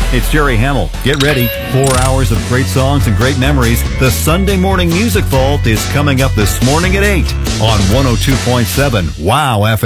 It's Jerry Hamill. Get ready. 4 hours of great songs and great memories. The Sunday Morning Music Vault is coming up this morning at 8 on 102.7 Wow FM.